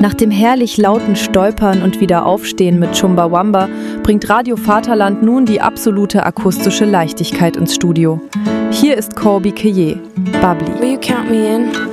Nach dem herrlich lauten Stolpern und Wiederaufstehen mit Chumbawamba bringt Radio Vaterland nun die absolute akustische Leichtigkeit ins Studio. Hier ist Corby Keye, Bubbly. Will you count me in?